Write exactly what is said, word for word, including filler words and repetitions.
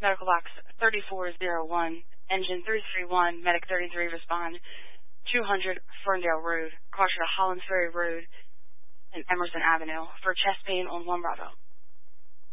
Medical box thirty-four oh one, engine three three one, medic thirty-three, respond two hundred Ferndale Road, caution to Hollands Ferry Road and Emerson Avenue for chest pain on one Bravo.